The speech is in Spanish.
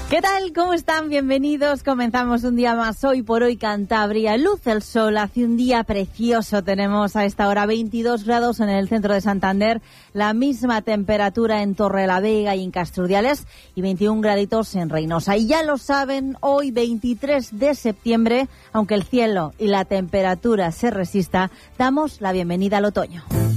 ¿Qué tal? ¿Cómo están? Bienvenidos. Comenzamos un día más Hoy por Hoy Cantabria. Luce el sol, hace un día precioso. Tenemos a esta hora 22 grados en el centro de Santander, la misma temperatura en Torrelavega y en Castrudiales y 21 graditos en Reynosa. Y ya lo saben, hoy 23 de septiembre, aunque el cielo y la temperatura se resista, damos la bienvenida al otoño.